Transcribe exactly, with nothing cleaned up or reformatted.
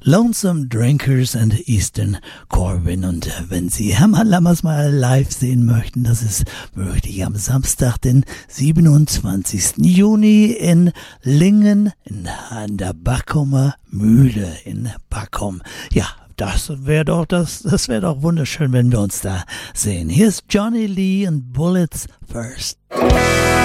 Lonesome Drinkers and Eastern Corbin. Und wenn Sie Hermann Lammers mal live sehen möchten, das ist möglich am Samstag, den siebenundzwanzigsten Juni in Lingen in, an der Backumer Mühle in Backum. Ja, das wäre doch, das, das wäre doch wunderschön, wenn wir uns da sehen. Hier ist Johnny Lee und Bullets First.